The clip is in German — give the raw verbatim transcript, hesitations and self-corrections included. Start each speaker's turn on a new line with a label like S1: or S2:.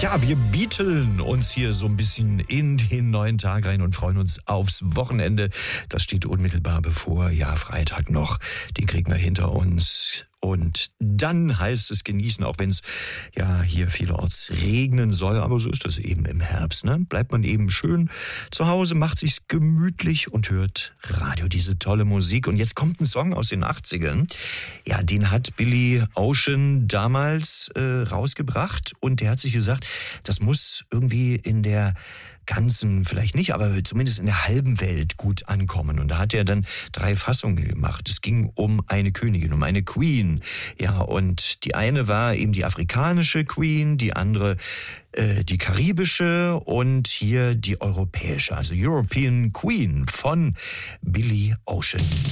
S1: Ja, wir beateln uns hier so ein bisschen in den neuen Tag rein und freuen uns aufs Wochenende. Das steht unmittelbar bevor. Ja, Freitag noch. Den kriegen wir hinter uns. Und dann heißt es genießen, auch wenn es ja hier vielerorts regnen soll. Aber so ist das eben im Herbst, ne? Bleibt man eben schön zu Hause, macht sich's gemütlich und hört Radio, diese tolle Musik. Und jetzt kommt ein Song aus den achtzigern. Ja, den hat Billy Ocean damals äh, rausgebracht. Und der hat sich gesagt, das muss irgendwie in der ganzen, vielleicht nicht, aber zumindest in der halben Welt gut ankommen. Und da hat er dann drei Fassungen gemacht. Es ging um eine Königin, um eine Queen. Ja, und die eine war eben die afrikanische Queen, die andere äh, die karibische und hier die europäische, also European Queen von Billy Ocean.